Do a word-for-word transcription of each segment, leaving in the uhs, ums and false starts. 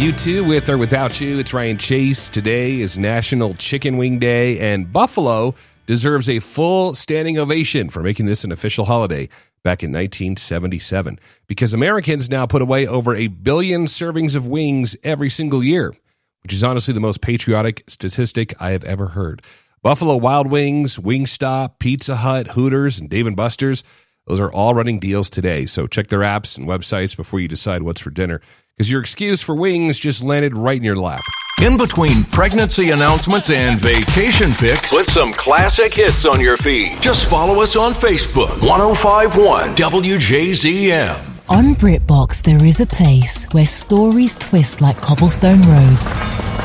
You too, with or without you. It's Ryan Chase. Today is National Chicken Wing Day, and Buffalo deserves a full standing ovation for making this an official holiday back in nineteen seventy-seven, because Americans now put away over a billion servings of wings every single year, which is honestly the most patriotic statistic I have ever heard. Buffalo Wild Wings, Wingstop, Pizza Hut, Hooters, and Dave and Buster's, those are all running deals today. So check their apps and websites before you decide what's for dinner, because your excuse for wings just landed right in your lap. In between pregnancy announcements and vacation pics, put some classic hits on your feed. Just follow us on Facebook. ten fifty-one W J Z M. On BritBox, there is a place where stories twist like cobblestone roads,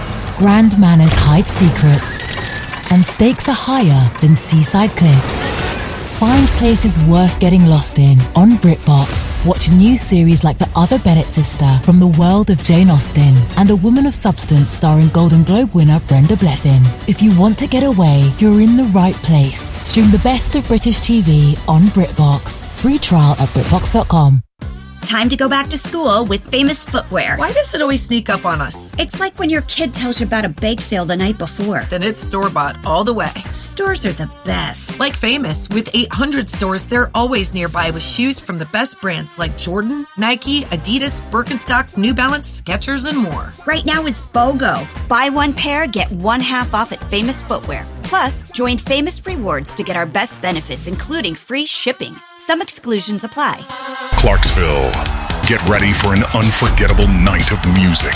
grand manners hide secrets, and stakes are higher than seaside cliffs. Find places worth getting lost in on BritBox. Watch new series like The Other Bennett Sister from the world of Jane Austen and A Woman of Substance starring Golden Globe winner Brenda Blethyn. If you want to get away, you're in the right place. Stream the best of British T V on BritBox. Free trial at BritBox dot com. Time to go back to school with Famous Footwear. Why does it always sneak up on us? It's like when your kid tells you about a bake sale the night before. Then it's store-bought all the way. Stores are the best. Like Famous, with eight hundred stores, they're always nearby with shoes from the best brands like Jordan, Nike, Adidas, Birkenstock, New Balance, Skechers, and more. Right now it's BOGO. Buy one pair, get one half off at Famous Footwear. Plus, join Famous Rewards to get our best benefits, including free shipping. Some exclusions apply. Clarksville, get ready for an unforgettable night of music.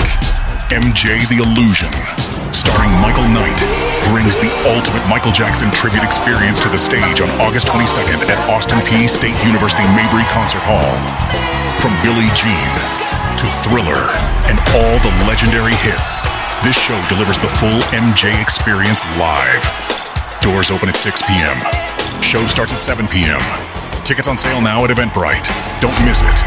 M J the Illusion, starring Michael Knight, brings the ultimate Michael Jackson tribute experience to the stage on August twenty-second at Austin Peay State University Mabry Concert Hall. From Billie Jean to Thriller and all the legendary hits, this show delivers the full M J experience live. Doors open at six p.m. Show starts at seven p.m. Tickets on sale now at Eventbrite. Don't miss it.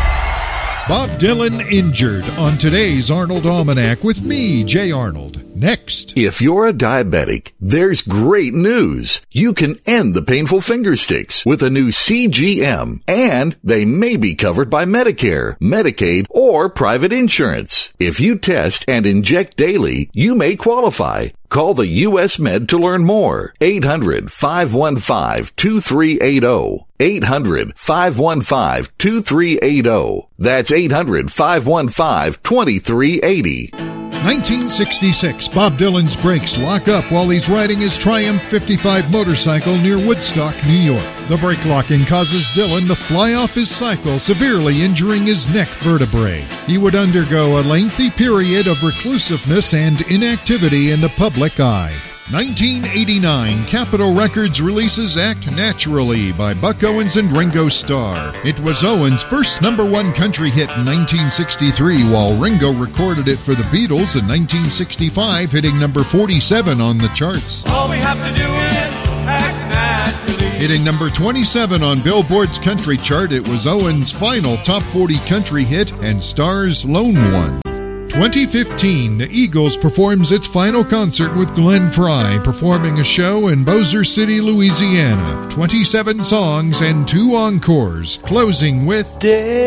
Bob Dylan injured on today's Arnold Almanac with me, Jay Arnold. Next. If you're a diabetic, there's great news. You can end the painful finger sticks with a new C G M, and they may be covered by Medicare, Medicaid, or private insurance. If you test and inject daily, you may qualify. Call the U S Med to learn more. eight hundred, five one five, two three eight zero. eight hundred, five one five, two three eight zero. That's eight hundred, five one five, two three eight zero. nineteen sixty-six, Bob Dylan's brakes lock up while he's riding his Triumph fifty-five motorcycle near Woodstock, New York. The brake locking causes Dylan to fly off his cycle, severely injuring his neck vertebrae. He would undergo a lengthy period of reclusiveness and inactivity in the public eye. nineteen eighty-nine, Capitol Records releases Act Naturally by Buck Owens and Ringo Starr. It was Owens' first number one country hit in nineteen sixty-three, while Ringo recorded it for the Beatles in nineteen sixty-five, hitting number forty-seven on the charts. All we have to do is act naturally. Hitting number twenty-seven on Billboard's country chart, it was Owens' final top forty country hit and Starr's lone one. twenty fifteen, the Eagles performs its final concert with Glenn Frey, performing a show in Bossier City, Louisiana. twenty-seven songs and two encores, closing with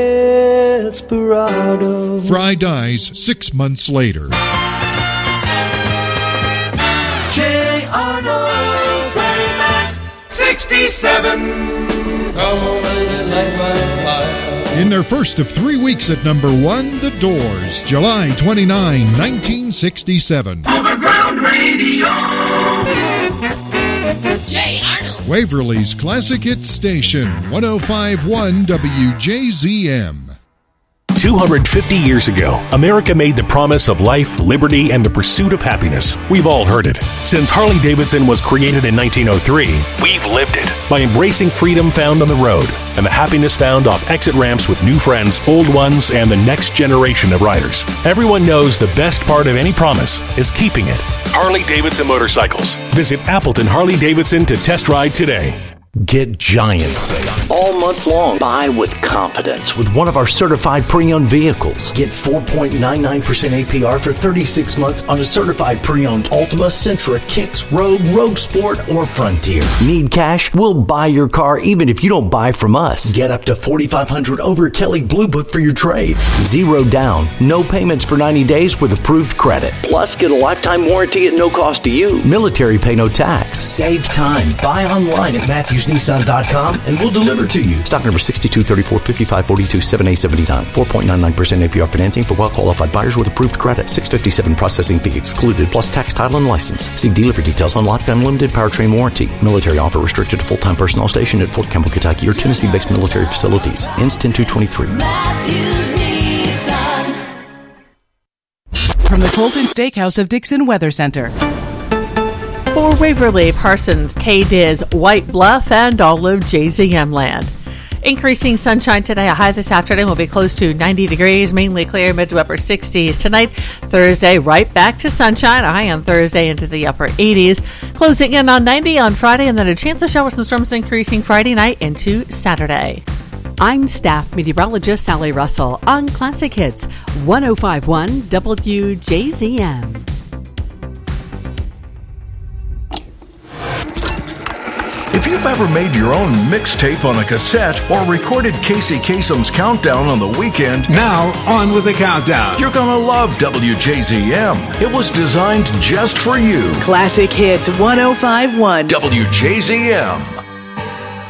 Desperado. Frey dies six months later. J. Arnold, Playback sixty-seven. Come on, baby, light my fire. In their first of three weeks at number one, The Doors, July twenty-ninth, nineteen sixty-seven. Overground Radio. Jay Arnold. Waverly's Classic Hits Station, ten fifty-one W J Z M. two hundred fifty years ago, America made the promise of life, liberty, and the pursuit of happiness. We've all heard it. Since Harley-Davidson was created in nineteen oh three, we've lived it by embracing freedom found on the road and the happiness found off exit ramps with new friends, old ones, and the next generation of riders. Everyone knows the best part of any promise is keeping it. Harley-Davidson Motorcycles. Visit Appleton Harley-Davidson to test ride today. Get giant sales. All month long, buy with confidence. With one of our certified pre-owned vehicles. Get four point nine nine percent A P R for thirty-six months on a certified pre-owned Altima, Sentra, Kicks, Rogue, Rogue Sport, or Frontier. Need cash? We'll buy your car even if you don't buy from us. Get up to forty-five hundred dollars over Kelley Blue Book for your trade. Zero down, no payments for ninety days with approved credit. Plus, get a lifetime warranty at no cost to you. Military pay no tax. Save time. Buy online at Matthews Nissan dot com and we'll deliver to you. Stock number sixty-two thirty-four fifty-five forty-two seven A seventy-nine. four point nine nine percent A P R financing for well-qualified buyers with approved credit. six fifty-seven processing fee excluded, plus tax, title, and license. See dealer for details on lockdown limited powertrain warranty. Military offer restricted to full-time personnel stationed at Fort Campbell, Kentucky or Tennessee-based military facilities. Ends ten two twenty-three. From the Colton Steakhouse of Dixon Weather Center. For Waverly, Parsons, K-Diz, White Bluff, and all of J Z M land. Increasing sunshine today. A high this afternoon will be close to ninety degrees, mainly clear, mid to upper sixties. Tonight, Thursday, right back to sunshine. A high on Thursday into the upper eighties. Closing in on ninety on Friday, and then a chance of showers and storms increasing Friday night into Saturday. I'm staff meteorologist Sally Russell on Classic Hits one oh five point one W J Z M. If you've ever made your own mixtape on a cassette or recorded Casey Kasem's Countdown on the weekend, now on with the countdown. You're gonna love W J Z M. It was designed just for you. Classic Hits one oh five point one W J Z M.